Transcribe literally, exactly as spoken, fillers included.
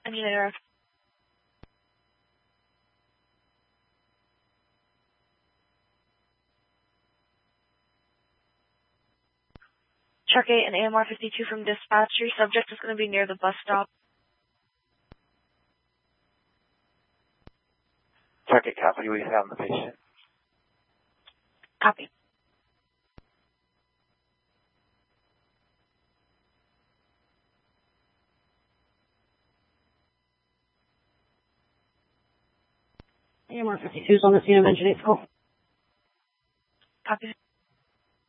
I need a Truck eight and A M R fifty-two from dispatch. Your subject is going to be near the bus stop. Truck eight, copy. We have the patient. Copy. A M R fifty-two is on the scene of engine eight. Copy.